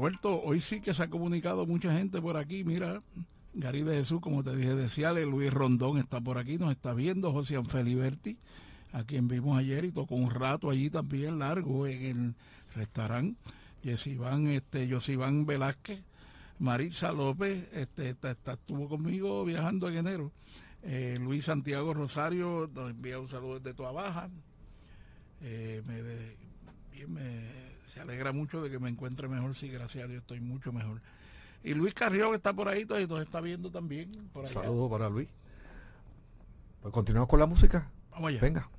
aeropuerto, hoy sí que se ha comunicado mucha gente por aquí. Mira, Gary de Jesús, como te dije, deseale, Luis Rondón está por aquí, nos está viendo, José Feliberti, a quien vimos ayer y tocó un rato allí también largo en el restaurante. Yosiván Velázquez, Maritza López, estuvo conmigo viajando en enero. Luis Santiago Rosario nos envía un saludo desde Toa Baja. Se alegra mucho de que me encuentre mejor, sí, gracias a Dios estoy mucho mejor. Y Luis Carrió, que está por ahí, nos está viendo también por allá. Saludos para Luis. Pues continuamos con la música. Vamos allá. Venga.